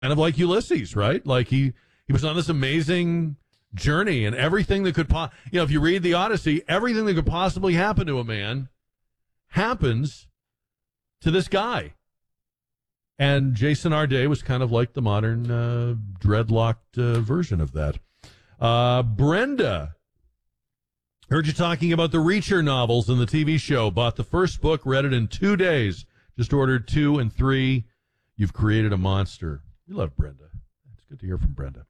kind of like Ulysses, right? Like he was on this amazing journey, and everything that could if you read the Odyssey, everything that could possibly happen to a man happens to this guy. And Jason Arde was kind of like the modern dreadlocked version of that. Brenda, heard you talking about the Reacher novels in the TV show. Bought the first book, read it in 2 days. Just ordered 2 and 3. You've created a monster. We love Brenda. It's good to hear from Brenda.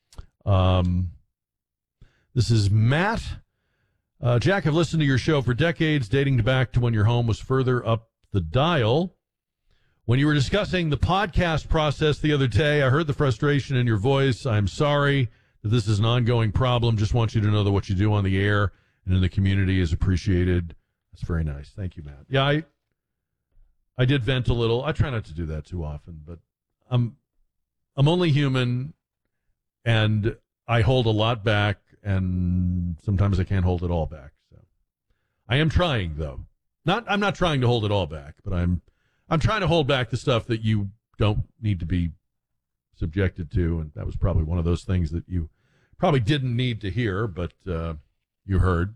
This is Matt. Jack, I've listened to your show for decades, dating back to when your home was further up the dial. When you were discussing the podcast process the other day, I heard the frustration in your voice. I'm sorry that this is an ongoing problem. Just want you to know that what you do on the air and in the community is appreciated. That's very nice. Thank you, Matt. Yeah, I did vent a little. I try not to do that too often, but I'm only human, and I hold a lot back, and sometimes I can't hold it all back. So I am trying, though. I'm not trying to hold it all back, but I'm trying to hold back the stuff that you don't need to be subjected to, and that was probably one of those things that you probably didn't need to hear, but you heard.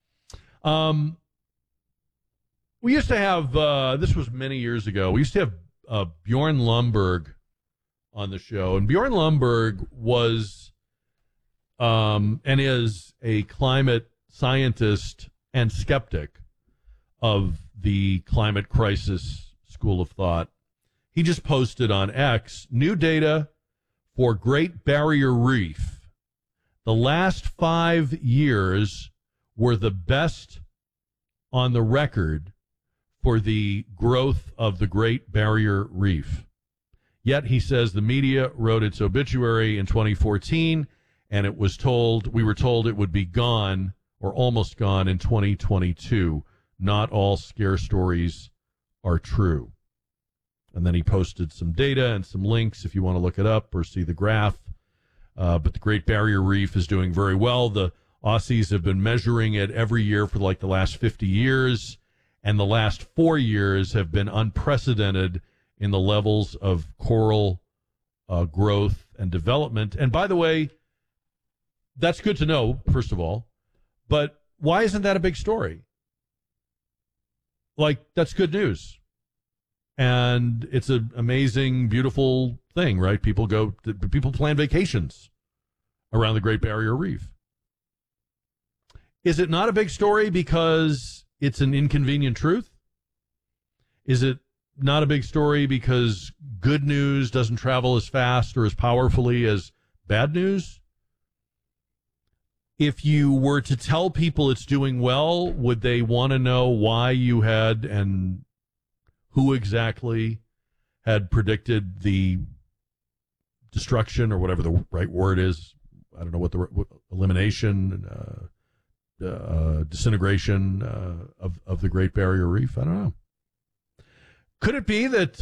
We used to have, this was many years ago, we used to have Bjorn Lomborg on the show, and Bjorn Lomborg was and is a climate scientist and skeptic of the climate crisis school of thought. He just posted on X new data for Great Barrier Reef. The last 5 years were the best on the record for the growth of the Great Barrier Reef. Yet, he says, the media wrote its obituary in 2014, and we were told it would be gone or almost gone in 2022. Not all scare stories are true. And then he posted some data and some links if you want to look it up or see the graph. But the Great Barrier Reef is doing very well. The Aussies have been measuring it every year for like the last 50 years, and the last 4 years have been unprecedented in the levels of coral growth and development. And by the way, that's good to know, first of all, but why isn't that a big story? Like, that's good news. And it's an amazing, beautiful thing, right? People plan vacations around the Great Barrier Reef. Is it not a big story because it's an inconvenient truth? Is it not a big story because good news doesn't travel as fast or as powerfully as bad news? If you were to tell people it's doing well, would they want to know why you had and who exactly had predicted the destruction or whatever the right word is? I don't know what elimination, disintegration of the Great Barrier Reef. I don't know. Could it be that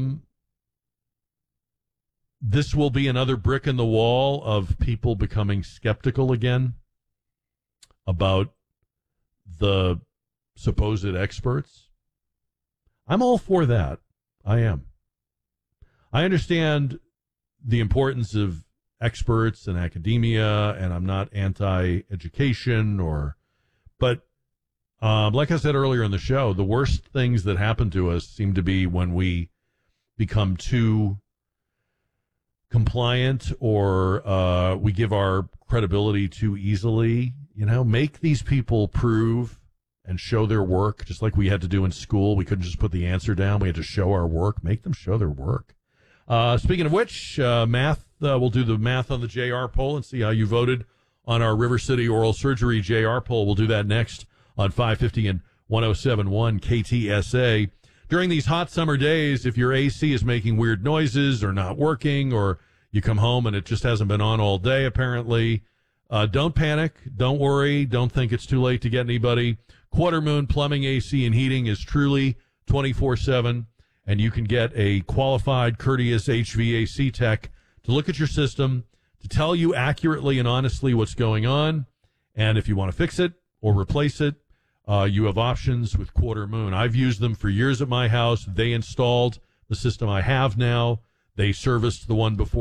this will be another brick in the wall of people becoming skeptical again about the supposed experts? I'm all for that. I am. I understand the importance of experts and academia, and I'm not anti-education but like I said earlier in the show, the worst things that happen to us seem to be when we become too compliant or we give our credibility too easily. Make these people prove and show their work, just like we had to do in school. We couldn't just put the answer down. We had to show our work. Make them show their work. Speaking of which, math, we'll do the math on the JR poll and see how you voted on our River City Oral Surgery JR poll. We'll do that next on 550 and 107.1 KTSA. During these hot summer days, if your AC is making weird noises or not working, or you come home and it just hasn't been on all day, apparently, don't panic. Don't worry. Don't think it's too late to get anybody. Quarter Moon Plumbing, AC, and Heating is truly 24/7, and you can get a qualified, courteous HVAC tech to look at your system, to tell you accurately and honestly what's going on, and if you want to fix it or replace it, you have options with Quarter Moon. I've used them for years at my house. They installed the system I have now. They serviced the one before